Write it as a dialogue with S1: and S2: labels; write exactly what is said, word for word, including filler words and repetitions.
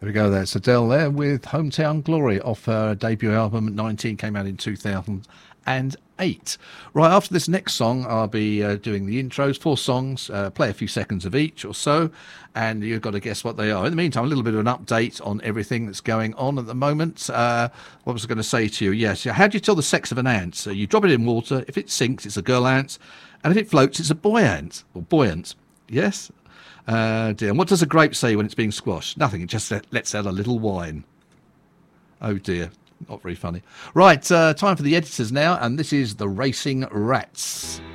S1: There we go. That's Adele there with Hometown Glory off her debut album nineteen, came out in two thousand eight. Right, after this next song, I'll be uh, doing the intros, four songs, uh, play a few seconds of each or so, and you've got to guess what they are. In the meantime, a little bit of an update on everything that's going on at the moment. Uh, what was I going to say to you? Yes, how do you tell the sex of an ant? So you drop it in water. If it sinks, it's a girl ant, and if it floats, it's a boy ant, or buoyant. Yes? Uh, dear. And what does a grape say when it's being squashed? Nothing. It just lets out a little wine. Oh, dear. Not very funny. Right, uh, time for the editors now, and this is The Racing Rats.